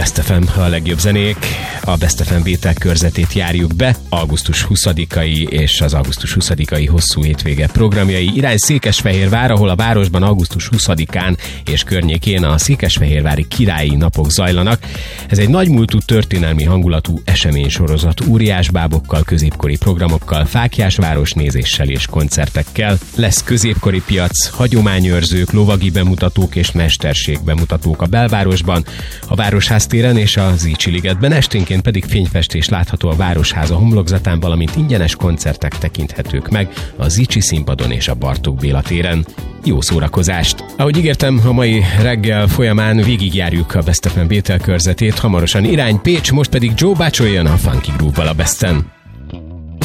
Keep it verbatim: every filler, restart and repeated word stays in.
Best ef em, a legjobb zenék. A Best ef em vételkörzetét járjuk be. augusztus huszadikai és az augusztus huszadikai hosszú hétvége programjai. Irány Székesfehérvár, ahol a városban augusztus huszadikán és környékén a székesfehérvári királyi napok zajlanak. Ez egy nagymúltú történelmi hangulatú eseménysorozat óriásbábokkal, középkori programokkal, fáklyás városnézéssel és koncertekkel. Lesz középkori piac, hagyományőrzők, lovagi bemutatók és mesterség bemutatók a belvárosban, a Városház téren és a Zichy ligetben, esténként pedig fényfestés látható a Városháza homlokzatán, valamint ingyenes koncertek tekinthetők meg a Zichy színpadon és a Bartók Béla téren. Jó szórakozást! Ahogy ígértem, a mai reggel folyamán végigjárjuk a Best ef em vételkörzetét, hamarosan irány Pécs, most pedig Joe Baccio jön a Funky Groove-val a Besten.